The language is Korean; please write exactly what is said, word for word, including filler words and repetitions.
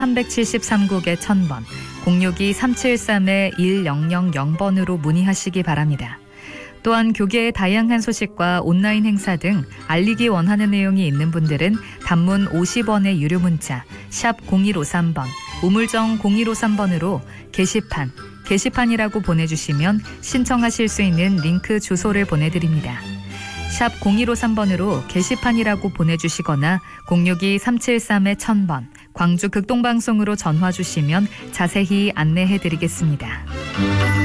삼백칠십삼 국에 천 번, 공육이 삼칠삼 일공공 번으로 문의하시기 바랍니다. 또한 교계의 다양한 소식과 온라인 행사 등 알리기 원하는 내용이 있는 분들은 단문 오십 원의 유료 문자 샵 공일오삼 번, 우물정 공일오삼 번으로 게시판, 게시판이라고 보내주시면 신청하실 수 있는 링크 주소를 보내드립니다. 샵 공일오삼 번으로 게시판이라고 보내주시거나 공육이 삼칠삼 천 번, 광주 극동방송으로 전화 주시면 자세히 안내해드리겠습니다.